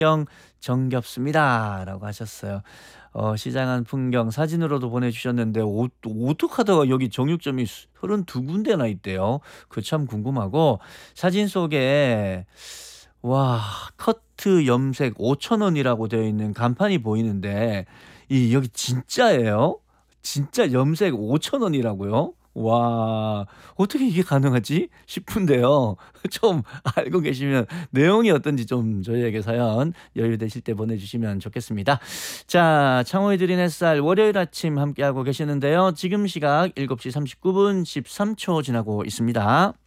풍경 정겹습니다. 라고 하셨어요. 시장 안 풍경 사진으로도 보내주셨는데, 어떡하다가 여기 정육점이 32군데나 있대요. 그 참 궁금하고, 사진 속에, 와, 커트 염색 5,000원이라고 되어 있는 간판이 보이는데, 여기 진짜예요? 진짜 염색 5,000원이라고요? 와, 어떻게 이게 가능하지? 싶은데요. 좀 알고 계시면 내용이 어떤지 좀 저희에게 사연 여유 되실 때 보내주시면 좋겠습니다. 자, 창호의 드린 햇살 월요일 아침 함께하고 계시는데요. 지금 시각 7시 39분 13초 지나고 있습니다.